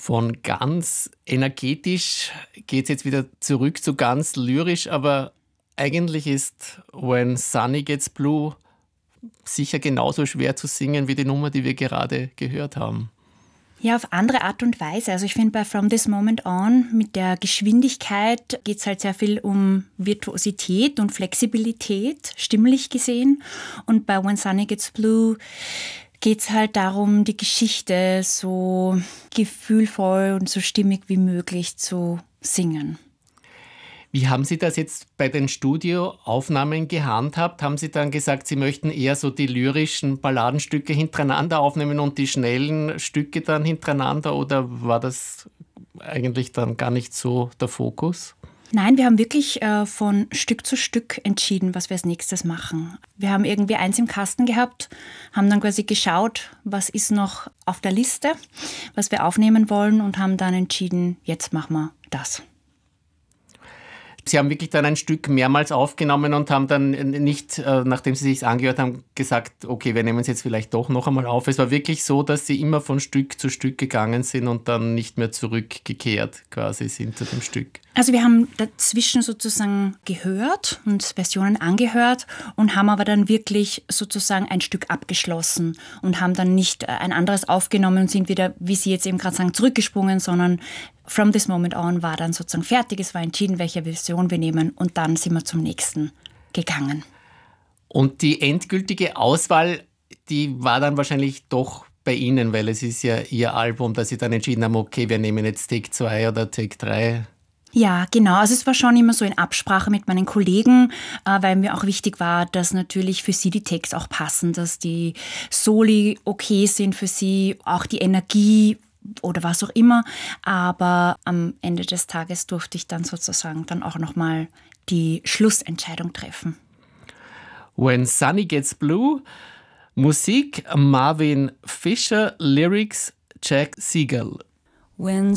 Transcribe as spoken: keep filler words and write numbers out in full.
Von ganz energetisch geht es jetzt wieder zurück zu ganz lyrisch, aber eigentlich ist When Sunny Gets Blue sicher genauso schwer zu singen wie die Nummer, die wir gerade gehört haben. Ja, auf andere Art und Weise. Also ich finde, bei From This Moment On mit der Geschwindigkeit geht es halt sehr viel um Virtuosität und Flexibilität, stimmlich gesehen. Und bei When Sunny Gets Blue geht es halt darum, die Geschichte so gefühlvoll und so stimmig wie möglich zu singen. Wie haben Sie das jetzt bei den Studioaufnahmen gehandhabt? Haben Sie dann gesagt, Sie möchten eher so die lyrischen Balladenstücke hintereinander aufnehmen und die schnellen Stücke dann hintereinander? Oder war das eigentlich dann gar nicht so der Fokus? Nein, wir haben wirklich äh, von Stück zu Stück entschieden, was wir als nächstes machen. Wir haben irgendwie eins im Kasten gehabt, haben dann quasi geschaut, was ist noch auf der Liste, was wir aufnehmen wollen und haben dann entschieden, jetzt machen wir das. Sie haben wirklich dann ein Stück mehrmals aufgenommen und haben dann nicht, nachdem Sie sich angehört haben, gesagt, okay, wir nehmen es jetzt vielleicht doch noch einmal auf. Es war wirklich so, dass Sie immer von Stück zu Stück gegangen sind und dann nicht mehr zurückgekehrt quasi sind zu dem Stück. Also wir haben dazwischen sozusagen gehört und Versionen angehört und haben aber dann wirklich sozusagen ein Stück abgeschlossen und haben dann nicht ein anderes aufgenommen und sind wieder, wie Sie jetzt eben gerade sagen, zurückgesprungen, sondern From This Moment On war dann sozusagen fertig. Es war entschieden, welche Version wir nehmen und dann sind wir zum nächsten gegangen. Und die endgültige Auswahl, die war dann wahrscheinlich doch bei Ihnen, weil es ist ja Ihr Album, dass Sie dann entschieden haben, okay, wir nehmen jetzt Take zwei oder Take drei. Ja, genau. Also es war schon immer so in Absprache mit meinen Kollegen, äh, weil mir auch wichtig war, dass natürlich für sie die Takes auch passen, dass die Soli okay sind für sie, auch die Energie oder was auch immer. Aber am Ende des Tages durfte ich dann sozusagen dann auch nochmal die Schlussentscheidung treffen. When Sunny Gets Blue, Musik Marvin Fisher, Lyrics Jack Siegel. When